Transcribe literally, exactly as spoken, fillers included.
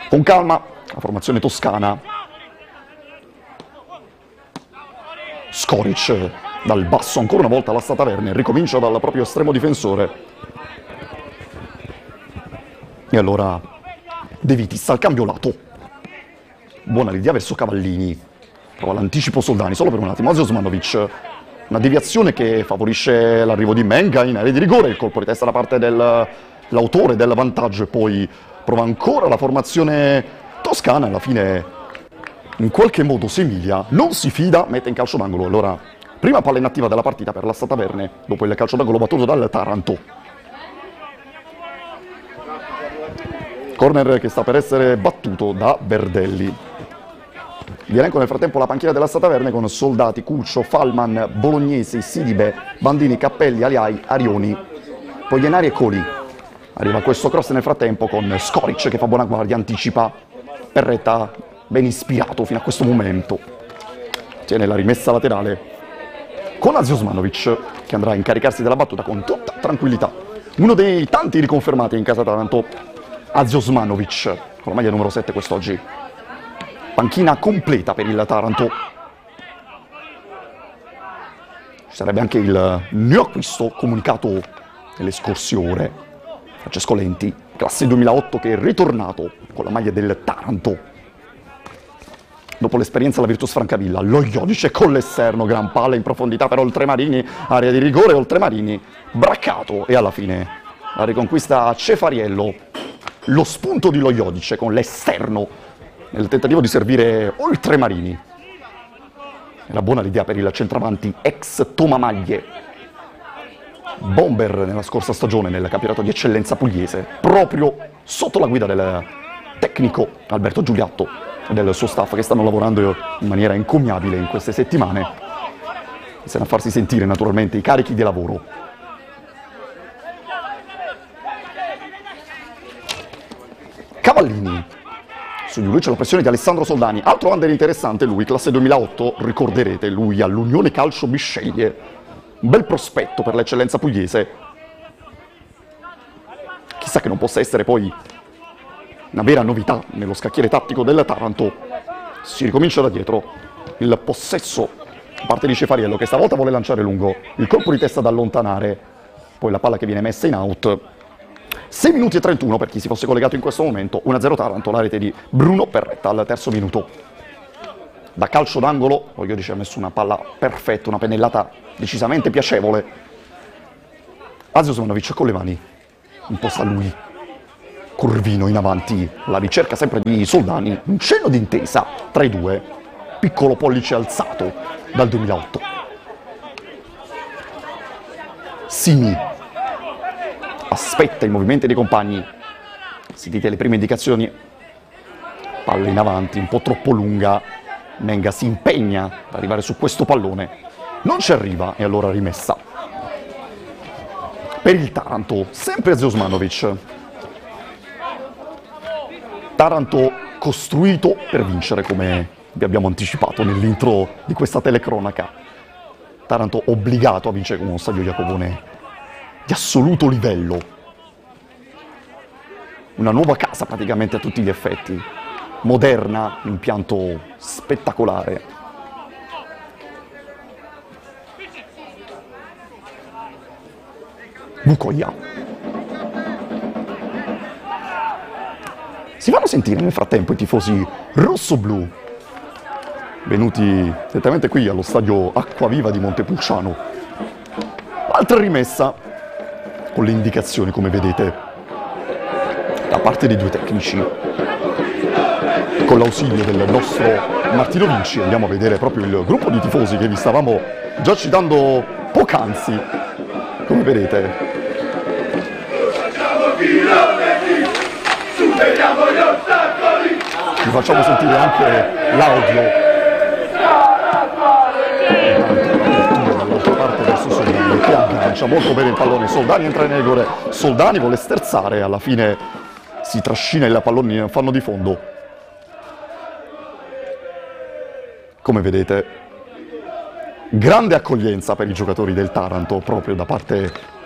Con calma, la formazione toscana. Skoric dal basso, ancora una volta la Stataverne, ricomincia dal proprio estremo difensore. E allora De Vitis al cambio lato. Buona l'idea verso Cavallini. Prova l'anticipo Soldani, solo per un attimo. Azi Osmanovic. Una deviazione che favorisce l'arrivo di Menga in area di rigore. Il colpo di testa da parte dell'autore del vantaggio. E poi prova ancora la formazione toscana. Alla fine, in qualche modo, Semilia non si fida, mette in calcio d'angolo. Allora, prima palla inattiva della partita per la Stataverne, dopo il calcio d'angolo battuto dal Taranto. Corner che sta per essere battuto da Verdelli. Vi elenco nel frattempo la panchina della Stataverne con Soldati, Cuccio, Falman, Bolognesi, Sidibe, Bandini, Cappelli, Aliai, Arioni, Poglienari e Coli. Arriva questo cross nel frattempo con Skoric che fa buona guardia, anticipa Perretta, ben ispirato fino a questo momento. Tiene la rimessa laterale con Azi Osmanovic che andrà a incaricarsi della battuta con tutta tranquillità. Uno dei tanti riconfermati in casa Taranto, Azi Osmanovic, con la maglia numero sette quest'oggi. Panchina completa per il Taranto. Ci sarebbe anche il neoacquisto comunicato nelle scorse ore. Francesco Lenti, classe duemilaotto, che è ritornato con la maglia del Taranto. Dopo l'esperienza alla Virtus Francavilla, lo Iodice con l'esterno, gran palla in profondità per Oltremarini, area di rigore, Oltremarini braccato e alla fine la riconquista a Cefariello. Lo spunto di lo Iodice con l'esterno nel tentativo di servire Oltremarini. Era buona l'idea per il centravanti ex Tomamaglie, bomber nella scorsa stagione nel campionato di eccellenza pugliese, proprio sotto la guida del tecnico Alberto Giuliatto e del suo staff, che stanno lavorando in maniera encomiabile in queste settimane, iniziano a farsi sentire naturalmente i carichi di lavoro. Cavallini. Su di lui c'è la pressione di Alessandro Soldani, altro under interessante lui, classe duemilaotto, ricorderete, lui all'Unione Calcio Bisceglie, un bel prospetto per l'eccellenza pugliese. Chissà che non possa essere poi una vera novità nello scacchiere tattico del Taranto. Si ricomincia da dietro, il possesso da parte di Cefariello che stavolta vuole lanciare lungo, il colpo di testa da allontanare, poi la palla che viene messa in out. sei minuti e trentuno per chi si fosse collegato in questo momento, uno a zero Taranto, la rete di Bruno Perretta al terzo minuto. Da calcio d'angolo, voglio dire, ha messo una palla perfetta, una pennellata decisamente piacevole. Azi Osmanovic con le mani, imposta a lui, Corvino in avanti, la ricerca sempre di Soldani, un cenno d'intesa tra i due, piccolo pollice alzato dal duemilaotto. Simi aspetta i movimenti dei compagni, sentite le prime indicazioni, palla in avanti, un po' troppo lunga, Menga si impegna ad arrivare su questo pallone, non ci arriva e allora rimessa. Per il Taranto, sempre Azi Osmanovic. Taranto costruito per vincere, come vi abbiamo anticipato nell'intro di questa telecronaca. Taranto obbligato a vincere con uno stadio Jacopone di assoluto livello. Una nuova casa praticamente a tutti gli effetti. Moderna, impianto spettacolare. Bucoia. Si vanno a sentire nel frattempo i tifosi rossoblu, venuti direttamente qui allo stadio Acquaviva di Montepulciano. Altra rimessa, con le indicazioni, come vedete, da parte dei due tecnici. Con l'ausilio del nostro Martino Vinci andiamo a vedere proprio il gruppo di tifosi che vi stavamo già citando poc'anzi, come vedete. Vi facciamo sentire anche l'audio dall'altra parte verso Soldani, che aggancia molto bene il pallone. Soldani entra in rigore, Soldani vuole sterzare, alla fine si trascina il pallone nel fanno di fondo. Come vedete, grande accoglienza per i giocatori del Taranto proprio da parte